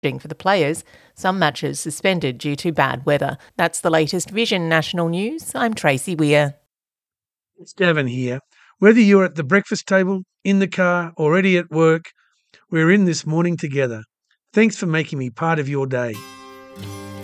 For the players, some matches suspended due to bad weather. That's the latest Vision National News. I'm Tracy Weir. It's Gavin here. Whether you're at the breakfast table, in the car, already at work, we're in this morning together. Thanks for making me part of your day.